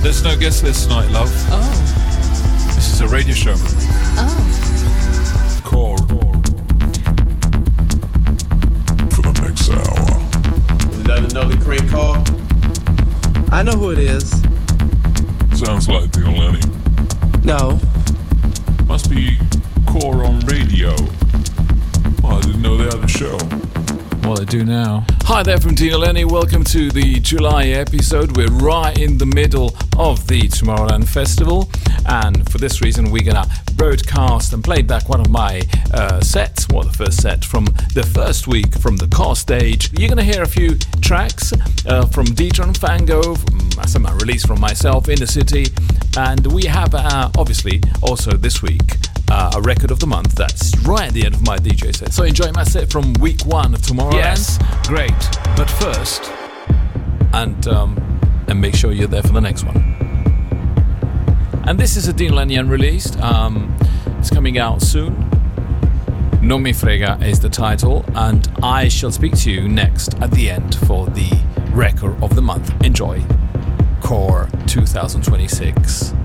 There's no guest list tonight, love. Oh. This is a radio show. Oh. Core. For the next hour. Would you like to know the correct call? I know who it is. Sounds like Dino Lenny. No. Must be Core on radio. Oh, I didn't know they had a show. Well, I do now. Hi there from Dino Lenny. Welcome to the July episode. We're right in the middle of the Tomorrowland Festival, and for this reason we're gonna broadcast and play back one of my sets, the first set from the first week from the car stage. You're gonna hear a few tracks from Dejan Fango, some release from myself, In the City, and we have obviously also this week a record of the month that's right at the end of my DJ set. So enjoy my set from week one of Tomorrowland. Yes, great. But first, and make sure you're there for the next one. And this is a Dino Lenny unreleased. It's coming out soon. Non Mi Frega is the title, and I shall speak to you next at the end for the record of the month. Enjoy. Core 2026.